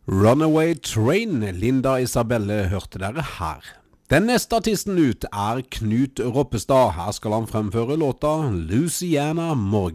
Runaway Train, Linda Isabelle, hørte dere her. Den neste artisten ut er Knut Roppestad. Her skal han fremføre låta Louisiana Morgan.